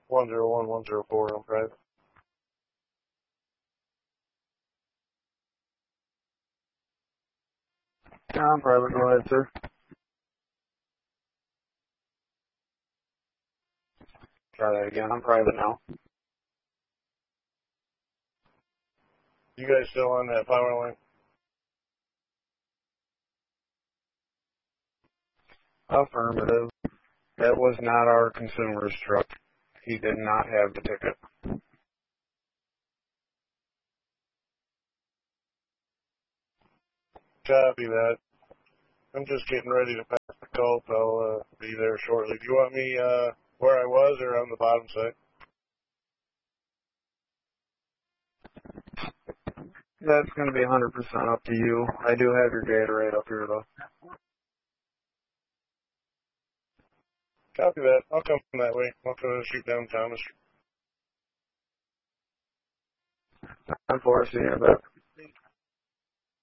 101-104 on private. Yeah, on private. Go ahead, sir. Try that again. I'm private now. You guys still on that power line? Affirmative. That was not our consumer's truck. He did not have the ticket. Copy that. I'm just getting ready to pass the cult. I'll be there shortly. Do you want me where I was or on the bottom side? That's going to be 100% up to you. I do have your Gatorade up here, though. Copy that. I'll come that way. I'll go shoot down Thomas. I'm forcing you, but